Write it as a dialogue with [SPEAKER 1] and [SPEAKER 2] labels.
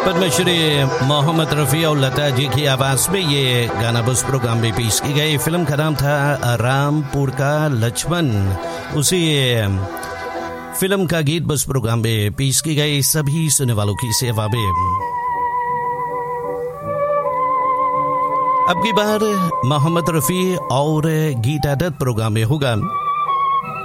[SPEAKER 1] पद्मश्री मोहम्मद रफ़ी और लता जी की आवाज़ में ये गाना बस प्रोग्राम में पेश की गई। फिल्म का नाम था रामपुर का लक्ष्मण। उसी फिल्म का गीत बस प्रोग्राम में पेश की गई सभी सुनने वालों की सेवा में। अब की बार मोहम्मद रफ़ी और गीता दत्त प्रोग्राम में होगा।